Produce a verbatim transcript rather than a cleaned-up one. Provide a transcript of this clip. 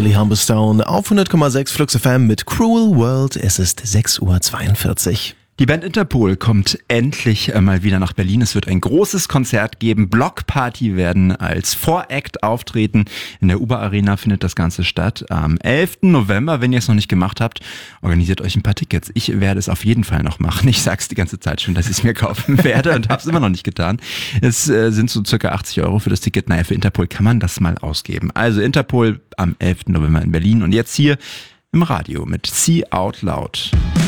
Holly Humberstone auf hundert Komma sechs Flux F M mit Cruel World. Es ist sechs Uhr zweiundvierzig. Die Band Interpol kommt endlich mal wieder nach Berlin. Es wird ein großes Konzert geben. Blockparty werden als Voract auftreten. In der Uber Arena findet das Ganze statt. Am elften November, wenn ihr es noch nicht gemacht habt, organisiert euch ein paar Tickets. Ich werde es auf jeden Fall noch machen. Ich sag's die ganze Zeit schon, dass ich es mir kaufen werde und habe es immer noch nicht getan. Es äh, sind so circa achtzig Euro für das Ticket. Naja, für Interpol kann man das mal ausgeben. Also Interpol am elften November in Berlin und jetzt hier im Radio mit See Out Loud.